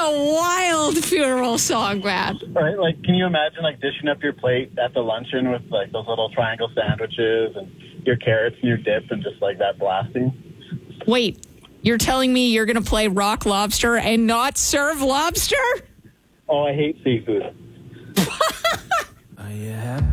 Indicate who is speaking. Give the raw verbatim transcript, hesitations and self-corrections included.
Speaker 1: a wild funeral song, man.
Speaker 2: Right? Like, can you imagine, like, dishing up your plate at the luncheon with, like, those little triangle sandwiches and your carrots and your dip and just, like, that blasting?
Speaker 1: Wait, you're telling me you're going to play Rock Lobster and not serve lobster?
Speaker 2: Oh, I hate seafood.
Speaker 3: Are you happy?